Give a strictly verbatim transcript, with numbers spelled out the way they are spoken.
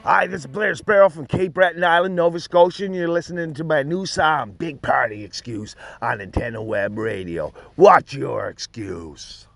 Hi, this is Blair Sparrow from Cape Breton Island, Nova Scotia, and you're listening to my new song, Big Party Excuse, on Nintendo Web Radio. What's your excuse?